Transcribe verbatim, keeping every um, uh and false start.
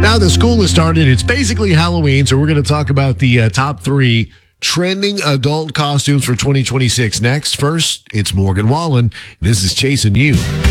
now that school has started, it's basically Halloween, so we're going to talk about the uh, top three trending adult costumes for twenty twenty-six. Next, first, it's Morgan Wallen. This is Chasing You.